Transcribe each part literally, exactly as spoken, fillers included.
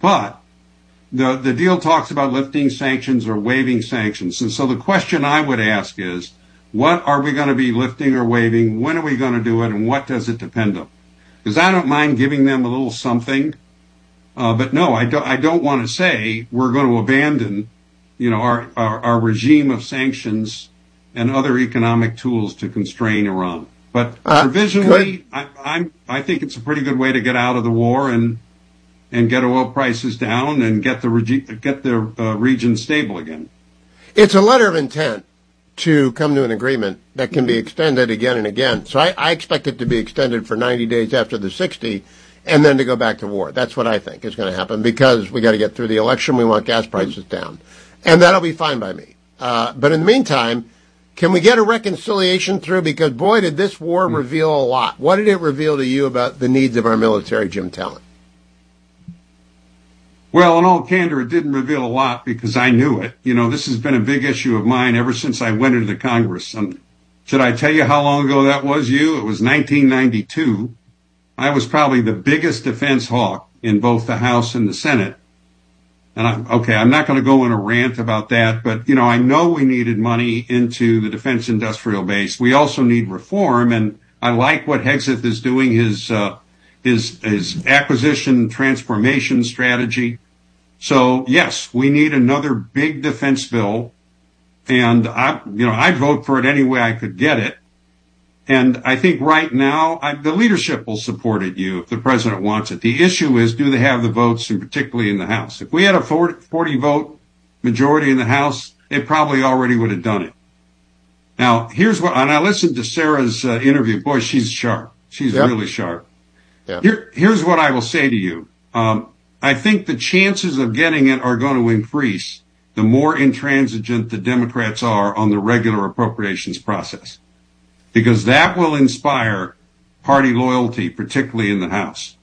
But the, the deal talks about lifting sanctions or waiving sanctions. And so the question I would ask is, what are we going to be lifting or waiving? When are we going to do it? And what does it depend on? Because I don't mind giving them a little something. Uh, but no, I don't, I don't want to say we're going to abandon, you know, our, our, our regime of sanctions and other economic tools to constrain Iran. But uh, provisionally, I, I'm, I think it's a pretty good way to get out of the war and, and get oil prices down and get the, regi- get the uh, region stable again. It's a letter of intent to come to an agreement that can be extended again and again. So I, I expect it to be extended for ninety days after the sixty, and then to go back to war. That's what I think is going to happen, because we got to get through the election. We want gas prices down, and that'll be fine by me. Uh, but in the meantime, can we get a reconciliation through? Because boy, did this war reveal a lot. What did it reveal to you about the needs of our military, Jim Talent? Well, in all candor, it didn't reveal a lot because I knew it. You know, this has been a big issue of mine ever since I went into the Congress. And should I tell you how long ago that was, you? It was nineteen ninety-two. I was probably the biggest defense hawk in both the House and the Senate. And I'm, okay, I'm not going to go in a rant about that, but, you know, I know we needed money into the defense industrial base. We also need reform, and I like what Hegseth is doing, his, uh, his, his acquisition transformation strategy. So, yes, we need another big defense bill, and I, you know, I'd vote for it any way I could get it. And I think right now, I, the leadership will support it, you, if the president wants it. The issue is, do they have the votes, and particularly in the House? If we had a forty vote majority in the House, it probably already would have done it. Now, here's what, and I listened to Sarah's uh, interview. Boy, she's sharp. She's yep. really sharp. Yep. Here, here's what I will say to you. Um, I think the chances of getting it are going to increase the more intransigent the Democrats are on the regular appropriations process, because that will inspire party loyalty, particularly in the House.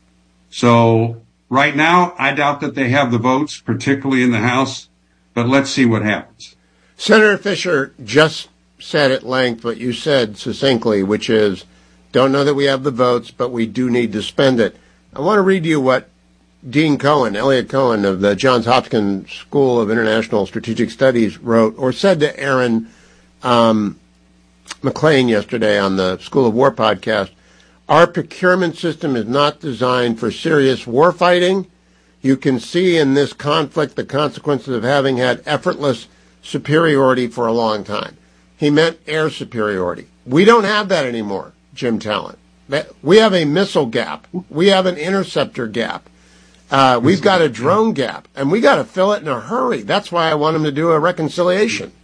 So right now, I doubt that they have the votes, particularly in the House, but let's see what happens. Senator Fisher just said at length what you said succinctly, which is, don't know that we have the votes, but we do need to spend it. I want to read you what Dean Cohen, Elliot Cohen of the Johns Hopkins School of International Strategic Studies wrote or said to Aaron um, McClain yesterday on the School of War podcast. Our procurement system is not designed for serious war fighting. You can see in this conflict the consequences of having had effortless superiority for a long time. He meant air superiority. We don't have that anymore, Jim Talent. We have a missile gap. We have an interceptor gap. Uh, we've got a drone gap, and we got to fill it in a hurry. That's why I want him to do a reconciliation.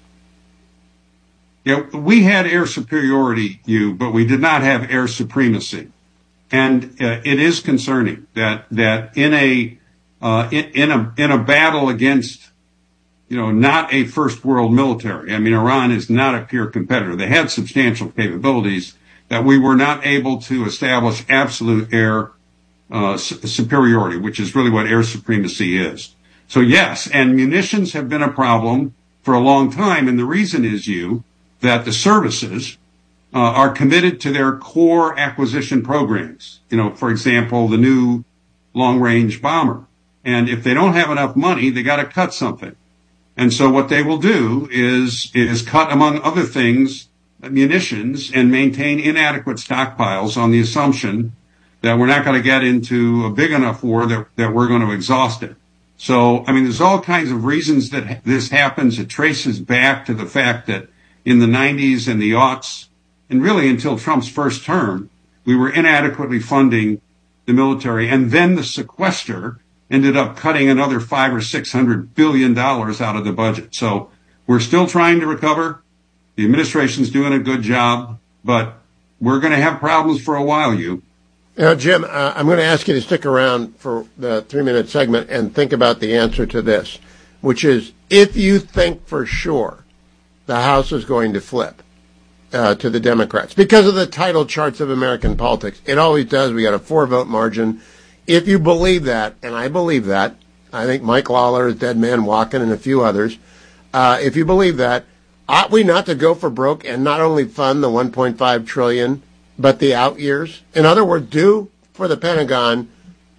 Yeah, we had air superiority, you, but we did not have air supremacy, and uh, it is concerning that that in a uh, in, in a in a battle against, you know, not a first world military. I mean, Iran is not a peer competitor. They had substantial capabilities that we were not able to establish absolute air Uh, superiority, which is really what air supremacy is. So yes, and munitions have been a problem for a long time, and the reason is, you, that the services uh, are committed to their core acquisition programs. You know, for example, the new long-range bomber. And if they don't have enough money, they got to cut something. And so what they will do is is cut, among other things, munitions and maintain inadequate stockpiles on the assumption that we're not going to get into a big enough war that, that we're going to exhaust it. So, I mean, there's all kinds of reasons that this happens. It traces back to the fact that in the nineties and the aughts, and really until Trump's first term, we were inadequately funding the military. And then the sequester ended up cutting another five or six hundred billion dollars out of the budget. So we're still trying to recover. The administration's doing a good job, but we're going to have problems for a while, you. Now, Jim, uh, I'm going to ask you to stick around for the three-minute segment and think about the answer to this, which is, if you think for sure the House is going to flip uh, to the Democrats because of the title charts of American politics, it always does. We got a four-vote margin. If you believe that, and I believe that, I think Mike Lawler is dead man walking and a few others, uh, if you believe that, ought we not to go for broke and not only fund the one point five trillion dollars but the out years? In other words, do for the Pentagon what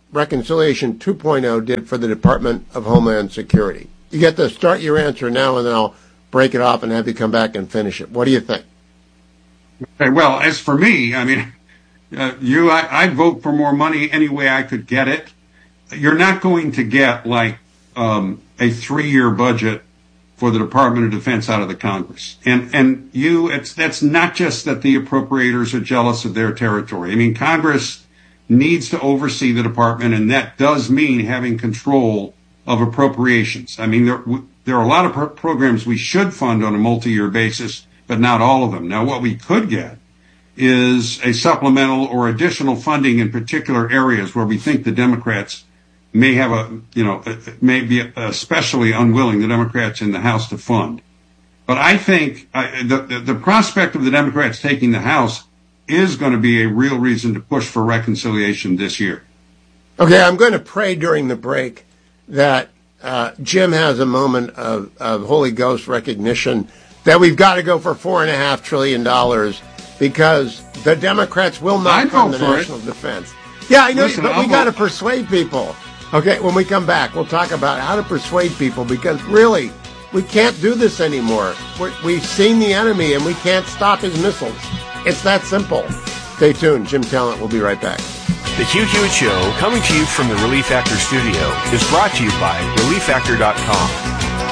Reconciliation two point oh did for the Department of Homeland Security? You get to start your answer now, and then I'll break it off and have you come back and finish it. What do you think? Okay, well, as for me, I mean, uh, you, I, I'd vote for more money any way I could get it. You're not going to get like um, a three-year budget for the Department of Defense out of the Congress. And and you, it's that's not just that the appropriators are jealous of their territory. I mean, Congress needs to oversee the department, and that does mean having control of appropriations. I mean, there there are a lot of pro- programs we should fund on a multi-year basis, but not all of them. Now, what we could get is a supplemental or additional funding in particular areas where we think the Democrats may have a, you know, may be especially unwilling, the Democrats in the House, to fund. But I think uh, the, the the prospect of the Democrats taking the House is going to be a real reason to push for reconciliation this year. Okay, I'm going to pray during the break that uh, Jim has a moment of, of Holy Ghost recognition that we've got to go for four and a half trillion dollars because the Democrats will not I'd fund the vote for national it. defense. Yeah, I know, Listen, but I'll we got to vote. persuade people. Okay, when we come back, we'll talk about how to persuade people because really, we can't do this anymore. We're, we've seen the enemy and we can't stop his missiles. It's that simple. Stay tuned. Jim Talent will be right back. The Hugh Hewitt Show, coming to you from the Relief Factor studio, is brought to you by relief factor dot com.